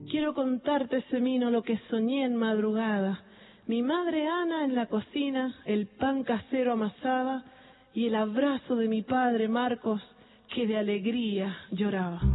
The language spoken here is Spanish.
Quiero contarte, Semino, lo que soñé en madrugada. Mi madre Ana en la cocina, el pan casero amasaba y el abrazo de mi padre Marcos, que de alegría lloraba.